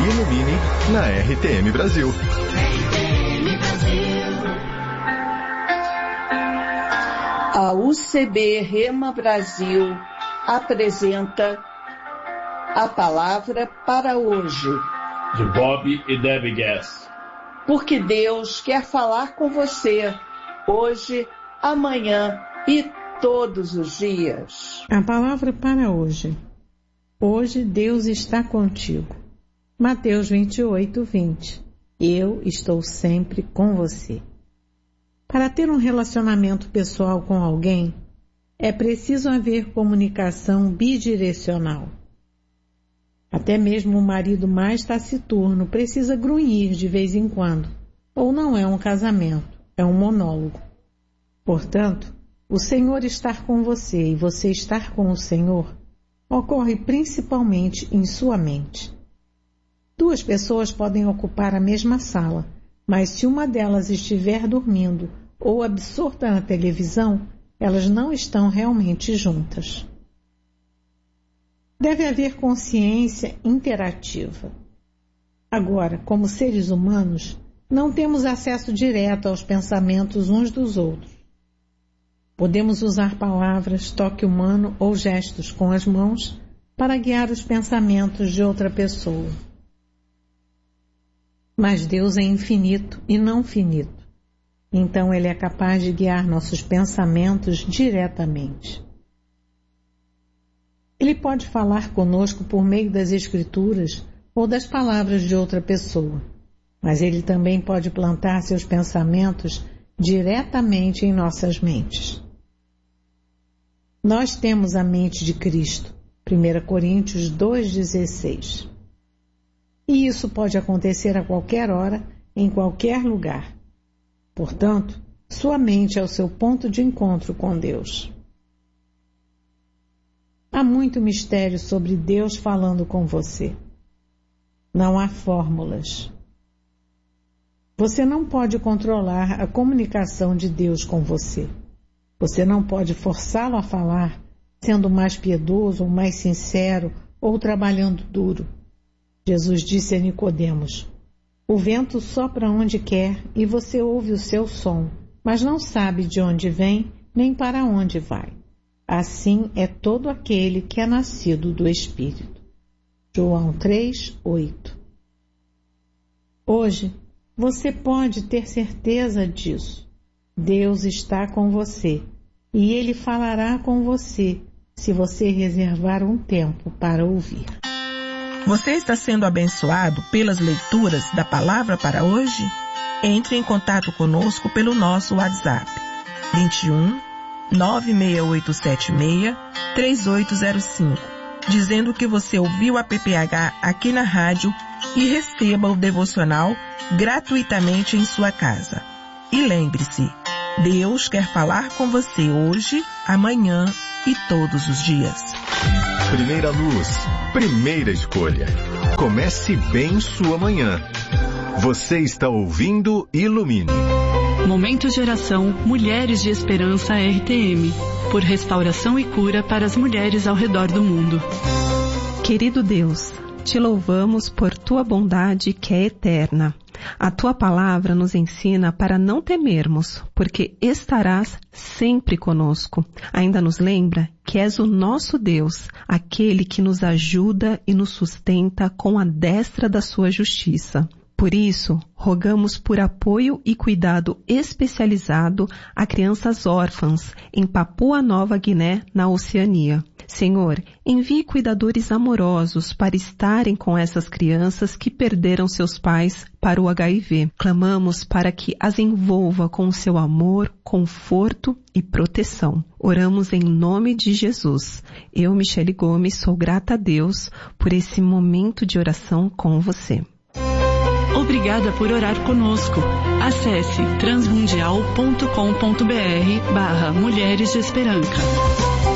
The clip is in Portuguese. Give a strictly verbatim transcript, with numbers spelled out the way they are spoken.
Ilumine na R T M Brasil. A U C B Rema Brasil apresenta a palavra para hoje. De Bob e Debbie Guess. Porque Deus quer falar com você hoje, amanhã e todos os dias. A palavra para hoje. Hoje Deus está contigo. Mateus vinte e oito, vinte. Eu estou sempre com você. Para ter um relacionamento pessoal com alguém, é preciso haver comunicação bidirecional. Até mesmo o marido mais taciturno precisa grunhir de vez em quando, ou não é um casamento, é um monólogo. Portanto, o Senhor estar com você e você estar com o Senhor ocorre principalmente em sua mente. Duas pessoas podem ocupar a mesma sala, mas se uma delas estiver dormindo ou absorta na televisão, elas não estão realmente juntas. Deve haver consciência interativa. Agora, como seres humanos, não temos acesso direto aos pensamentos uns dos outros. Podemos usar palavras, toque humano ou gestos com as mãos para guiar os pensamentos de outra pessoa. Mas Deus é infinito e não finito. Então Ele é capaz de guiar nossos pensamentos diretamente. Ele pode falar conosco por meio das Escrituras ou das palavras de outra pessoa, mas Ele também pode plantar seus pensamentos diretamente em nossas mentes. Nós temos a mente de Cristo, primeira Coríntios dois, dezesseis. E isso pode acontecer a qualquer hora, em qualquer lugar. Portanto, sua mente é o seu ponto de encontro com Deus. Há muito mistério sobre Deus falando com você. Não há fórmulas. Você não pode controlar a comunicação de Deus com você. Você não pode forçá-lo a falar, sendo mais piedoso ou mais sincero ou trabalhando duro. Jesus disse a Nicodemos: o vento sopra onde quer e você ouve o seu som, mas não sabe de onde vem nem para onde vai. Assim é todo aquele que é nascido do Espírito. João três, oito. Hoje, você pode ter certeza disso. Deus está com você e Ele falará com você se você reservar um tempo para ouvir. Você está sendo abençoado pelas leituras da palavra para hoje? Entre em contato conosco pelo nosso WhatsApp vinte e um, nove seis oito sete seis, três oito zero cinco, dizendo que você ouviu a P P H aqui na rádio e receba o devocional gratuitamente em sua casa. E lembre-se, Deus quer falar com você hoje, amanhã e todos os dias. Primeira luz, primeira escolha. Comece bem sua manhã. Você está ouvindo Ilumine. Momento de oração Mulheres de Esperança R T M. Por restauração e cura para as mulheres ao redor do mundo. Querido Deus, te louvamos por tua bondade que é eterna. A tua palavra nos ensina para não temermos, porque estarás sempre conosco. Ainda nos lembra que és o nosso Deus, aquele que nos ajuda e nos sustenta com a destra da sua justiça. Por isso, rogamos por apoio e cuidado especializado a crianças órfãs em Papua Nova Guiné, na Oceania. Senhor, envie cuidadores amorosos para estarem com essas crianças que perderam seus pais para o H I V. Clamamos para que as envolva com o seu amor, conforto e proteção. Oramos em nome de Jesus. Eu, Michele Gomes, sou grata a Deus por esse momento de oração com você. Obrigada por orar conosco. Acesse transmundial ponto com ponto br barra Mulheres de Esperança.